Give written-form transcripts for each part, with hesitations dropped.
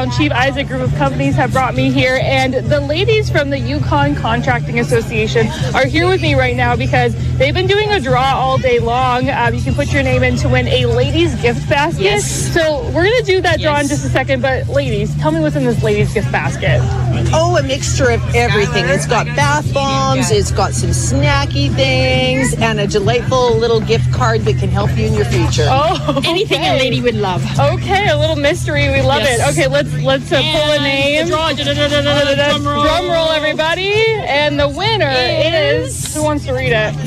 down. Chief Isaac Group of Companies have brought me here, and the ladies from the Yukon Contracting Association are here with me right now because they've been doing a draw all day long. You can put your name in to win a ladies gift basket. Yes. So we're going to do that draw in just a second, but ladies, tell me what's in this ladies gift basket. Oh, a mixture of everything. It's got bath bombs, it's got some snacky things, and a delightful little gift card that can help you in your future. Oh, okay. Anything a lady would love. Okay, a little mystery. We love it. Okay, let's pull a name. Draw. Drum roll, everybody. And the winner is... Who wants to read it?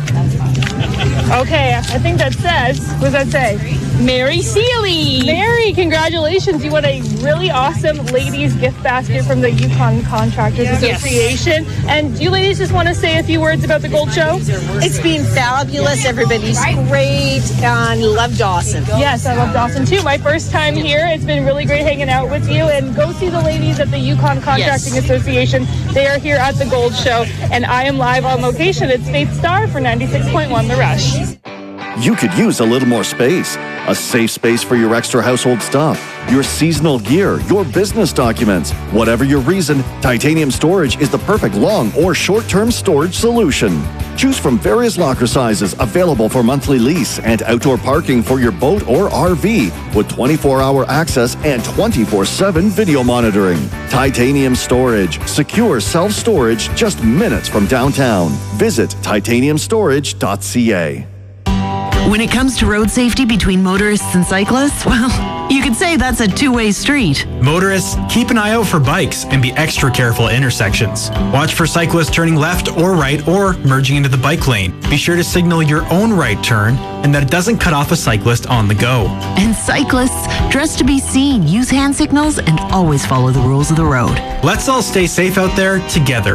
Okay, I think that says... What does that say? Mary Seeley. Mary, congratulations. You won a really awesome ladies gift basket from the Yukon Contractors Association. And do you ladies just want to say a few words about the Gold Show? It's been fabulous. Everybody's great, and love Dawson. Yes, I love Dawson too. My first time here. It's been really great hanging out with you. And go see the ladies at the Yukon Contracting Association. They are here at the Gold Show. And I am live on location at Faith Star for 96.1 The Rush. You could use a little more space. A safe space for your extra household stuff, your seasonal gear, your business documents. Whatever your reason, Titanium Storage is the perfect long or short-term storage solution. Choose from various locker sizes available for monthly lease and outdoor parking for your boat or RV with 24-hour access and 24/7 video monitoring. Titanium Storage. Secure self-storage just minutes from downtown. Visit titaniumstorage.ca. When it comes to road safety between motorists and cyclists, well, you could say that's a two-way street. Motorists, keep an eye out for bikes and be extra careful at intersections. Watch for cyclists turning left or right or merging into the bike lane. Be sure to signal your own right turn and that it doesn't cut off a cyclist on the go. And cyclists, dress to be seen, use hand signals, and always follow the rules of the road. Let's all stay safe out there together.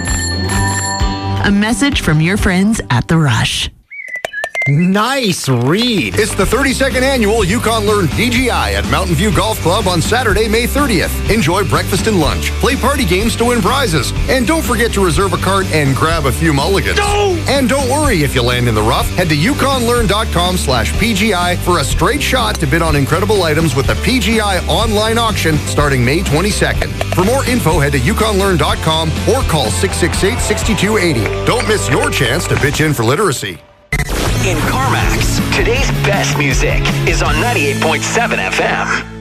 A message from your friends at The Rush. Nice read. It's the 32nd annual Yukon Learn PGI at Mountain View Golf Club on Saturday, May 30th. Enjoy breakfast and lunch, play party games to win prizes, and don't forget to reserve a cart and grab a few mulligans. And don't worry if you land in the rough. Head to yukonlearn.com/PGI for a straight shot to bid on incredible items with the PGI online auction starting May 22nd. For more info, head to yukonlearn.com or call 668-6280. Don't miss your chance to pitch in for literacy. In CarMax, today's best music is on 98.7 FM.